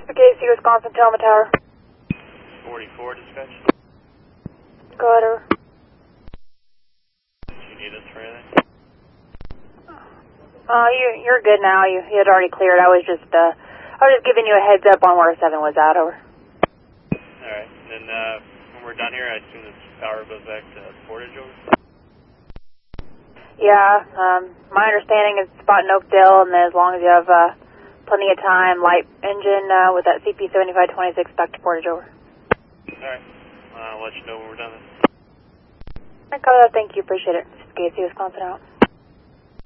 KC, Wisconsin, Telma Tower. 44 dispatch. Go ahead, over. Do you need us for anything? You're good now. You had already cleared. I was just giving you a heads up on where 7 was at, over. Alright, and then when we're done here, I assume this power goes back to Portage, over? Yeah, my understanding is spot in Oakdale, and then as long as you have plenty of time, light engine with that CP7526 back to Portage, over. Alright, I'll let you know when we're done then. Thank you, appreciate it. KC, Wisconsin out.